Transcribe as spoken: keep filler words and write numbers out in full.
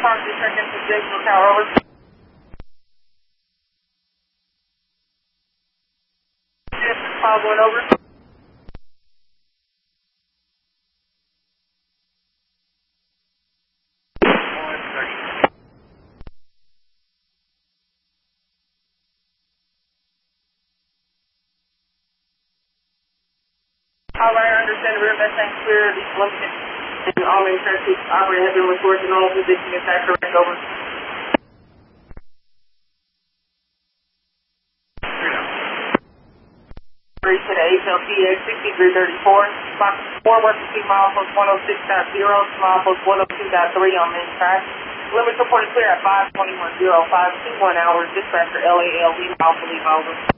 Park District into Signal Tower, over. five one over. Alright, understand rear message clear, these limited, and all main traffic operator have been restored to normal position, is that correct, over? Three to the H L P X sixty-three thirty-four, Fox four, working two mile post one oh six dot zero, mile post one oh two dot three on main track. Limits reported clear at five twenty-one oh five two one hours, dispatcher L A L, leave Alpha, leave over.